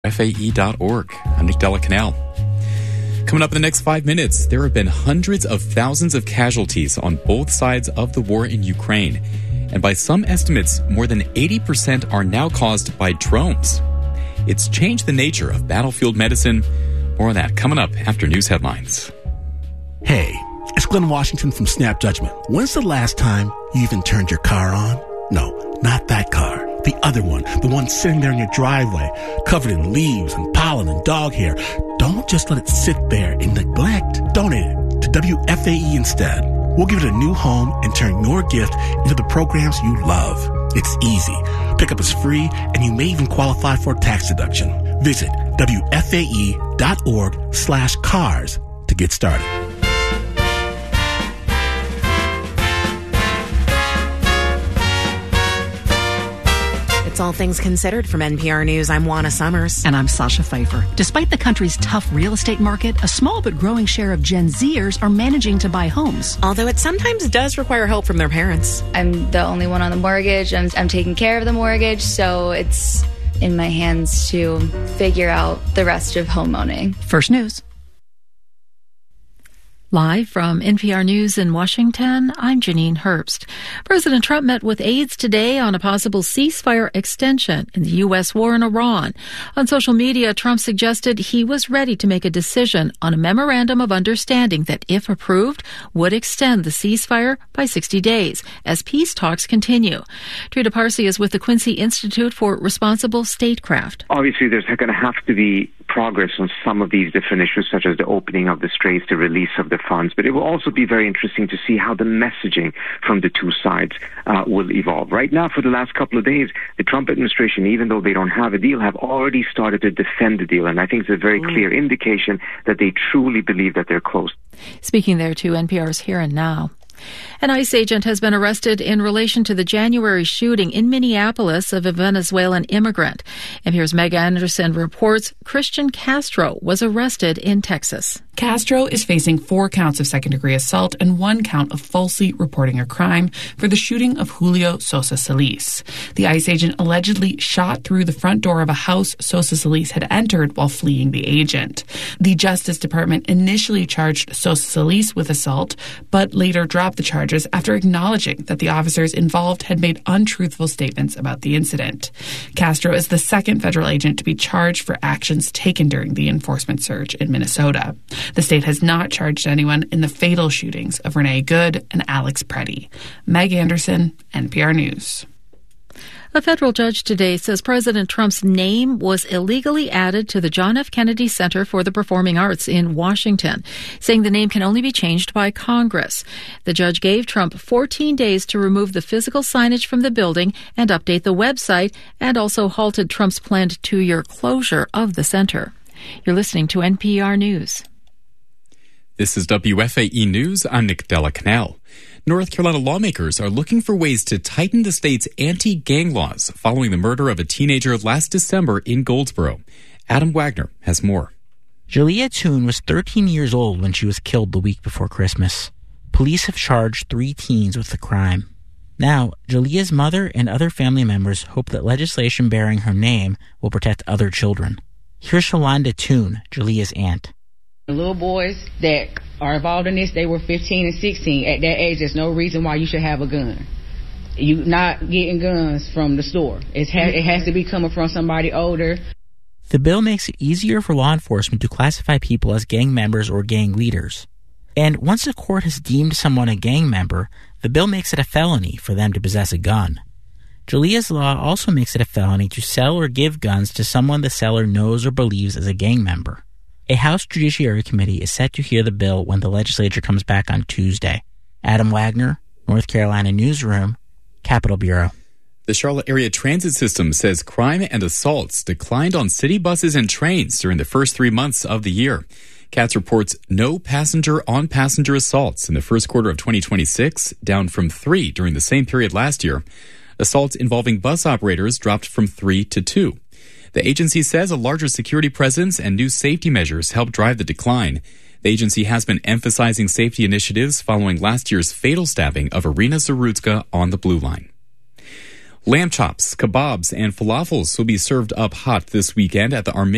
FAE.org. I'm Nick Della Canal. Coming up in the next 5 minutes, there have been hundreds of thousands of casualties on both sides of the war in Ukraine. And by some estimates, more than 80% are now caused by drones. It's changed the nature of battlefield medicine. More on that coming up after news headlines. Hey, it's Glenn Washington from Snap Judgment. When's the last time you even turned your car on? No, not that car. The other one, the one sitting there in your driveway, covered in leaves and pollen and dog hair. Don't just let it sit there in neglect. Donate it to WFAE instead. We'll give it a new home and turn your gift into the programs you love. It's easy. Pickup is free, and you may even qualify for a tax deduction. Visit WFAE.org/cars to get started. It's All Things Considered from NPR News. I'm Juana Summers. And I'm Sasha Pfeiffer. Despite the country's tough real estate market, a small but growing share of Gen Zers are managing to buy homes. Although it sometimes does require help from their parents. I'm the only one on the mortgage. I'm taking care of the mortgage, so it's in my hands to figure out the rest of home owning. First News. Live from NPR News in Washington, I'm Janine Herbst. President Trump met with aides today on a possible ceasefire extension in the U.S. war in Iran. On social media, Trump suggested he was ready to make a decision on a memorandum of understanding that, if approved, would extend the ceasefire by 60 days as peace talks continue. Trita Parsi is with the Quincy Institute for Responsible Statecraft. Obviously, there's going to have to be progress on some of these different issues, such as the opening of the straits, the release of the funds. But it will also be very interesting to see how the messaging from the two sides will evolve. Right now, for the last couple of days, the Trump administration, even though they don't have a deal, have already started to defend the deal. And I think it's a very clear indication that they truly believe that they're close. Speaking there to NPR's Here and Now. An ICE agent has been arrested in relation to the January shooting in Minneapolis of a Venezuelan immigrant. NPR's Meg Anderson reports Christian Castro was arrested in Texas. Castro is facing 4 counts of second-degree assault and 1 count of falsely reporting a crime for the shooting of Julio Sosa Solis. The ICE agent allegedly shot through the front door of a house Sosa Solis had entered while fleeing the agent. The Justice Department initially charged Sosa Solis with assault, but later dropped the charges after acknowledging that the officers involved had made untruthful statements about the incident. Castro is the second federal agent to be charged for actions taken during the enforcement surge in Minnesota. The state has not charged anyone in the fatal shootings of Renee Good and Alex Preddy. Meg Anderson, NPR News. A federal judge today says President Trump's name was illegally added to the John F. Kennedy Center for the Performing Arts in Washington, saying the name can only be changed by Congress. The judge gave Trump 14 days to remove the physical signage from the building and update the website, and also halted Trump's planned 2-year closure of the center. You're listening to NPR News. This is WFAE News. I'm Nick Della Canal. North Carolina lawmakers are looking for ways to tighten the state's anti-gang laws following the murder of a teenager last December in Goldsboro. Adam Wagner has more. Jalea Toon was 13 years old when she was killed the week before Christmas. Police have charged 3 teens with the crime. Now, Jalea's mother and other family members hope that legislation bearing her name will protect other children. Here's Shalonda Toon, Jalea's aunt. The little boys that are involved in this, they were 15 and 16. At that age, there's no reason why you should have a gun. You're not getting guns from the store. It has to be coming from somebody older. The bill makes it easier for law enforcement to classify people as gang members or gang leaders. And once a court has deemed someone a gang member, the bill makes it a felony for them to possess a gun. Jalea's law also makes it a felony to sell or give guns to someone the seller knows or believes is a gang member. A House Judiciary Committee is set to hear the bill when the legislature comes back on Tuesday. Adam Wagner, North Carolina Newsroom, Capitol Bureau. The Charlotte Area Transit System says crime and assaults declined on city buses and trains during the first 3 months of the year. CATS reports no passenger-on-passenger assaults in the first quarter of 2026, down from 3 during the same period last year. Assaults involving bus operators dropped from 3 to 2. The agency says a larger security presence and new safety measures helped drive the decline. The agency has been emphasizing safety initiatives following last year's fatal stabbing of Irina Zarutska on the Blue Line. Lamb chops, kebabs, and falafels will be served up hot this weekend at the Armenian